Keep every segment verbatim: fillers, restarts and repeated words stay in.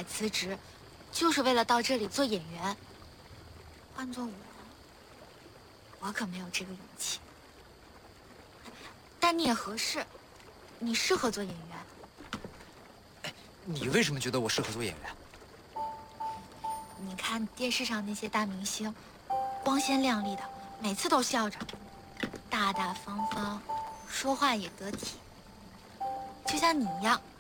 辞职，就是为了到这里做演员。换做我，我可没有这个勇气。但你也合适，你适合做演员。 哎，你为什么觉得我适合做演员？ 你看电视上那些大明星，光鲜亮丽的，每次都笑着，大大方方，说话也得体，就像你一样。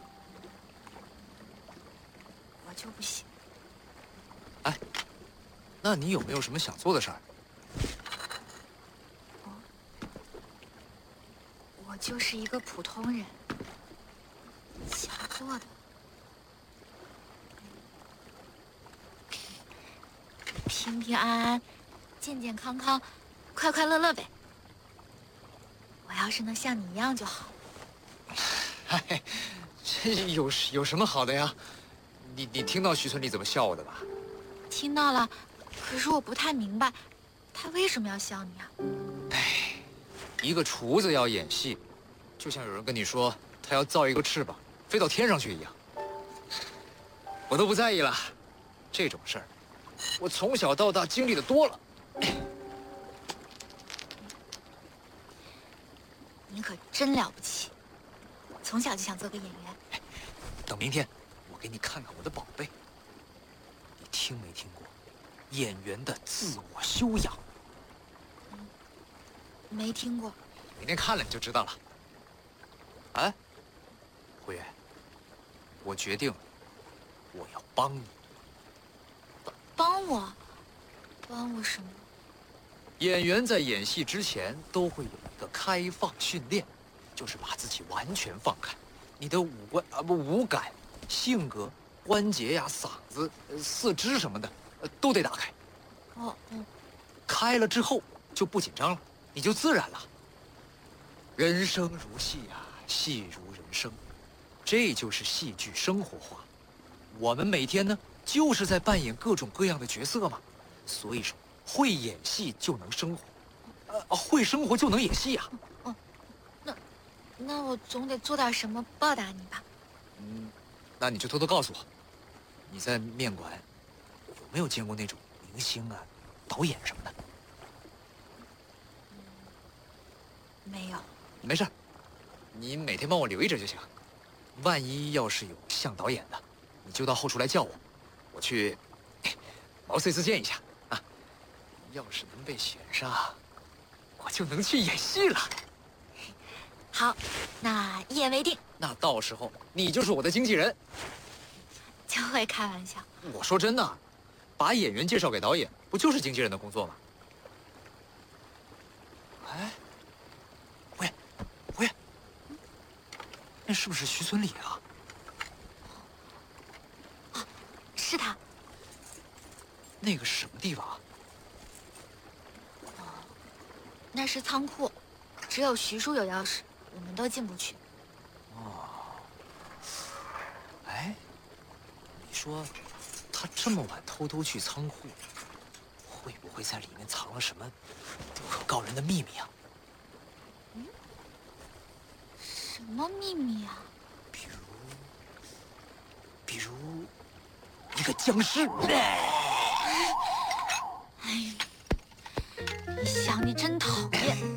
我就不行。 哎，那你有没有什么想做的事儿？ 我，我就是一个普通人，想做的。平平安安，健健康康，快快乐乐呗。我要是能像你一样就好。 嗨，这有有什么好的呀？你你听到徐村里怎么笑我的吧？ 听到了，可是我不太明白，他为什么要笑你啊？ 哎，一个厨子要演戏，就像有人跟你说他要造一个翅膀飞到天上去一样。我都不在意了，这种事儿，我从小到大经历的多了。 你可真了不起，从小就想做个演员。 哎，等明天，我给你看看我的宝贝。你听没听过演员的自我修养？ 嗯，没听过。 明天看了你就知道了。哎，胡月，我决定了，我要帮你。 帮帮我？帮我什么？ 演员在演戏之前都会有一个开放训练，就是把自己完全放开，你的五官啊不五感、性格、关节呀、嗓子、四肢什么的，呃都得打开。 哦，嗯。 开了之后就不紧张了，你就自然了。人生如戏呀，戏如人生，这就是戏剧生活化。我们每天呢，就是在扮演各种各样的角色嘛。所以说，会演戏就能生活，呃，会生活就能演戏呀。 哦，那，那我总得做点什么报答你吧？ 嗯，那你就偷偷告诉我，你在面馆有没有见过那种明星啊、导演什么的？ 没有。 没事，你每天帮我留意着就行。万一要是有像导演的，你就到后厨来叫我，我去毛遂自荐一下啊。要是能被选上，我就能去演戏了。 好，那一言为定。 那到时候你就是我的经纪人。 就会开玩笑。 我说真的，把演员介绍给导演，不就是经纪人的工作吗？哎，胡爷，胡爷，那是不是徐村里啊？ 啊，是他。 那个是什么地方啊？ 哦，那是仓库，只有徐叔有钥匙，我们都进不去。 哦，哎，你说他这么晚偷偷去仓库，会不会在里面藏了什么不可告人的秘密啊？ 嗯，什么秘密啊？ 比如，比如一个僵尸。哎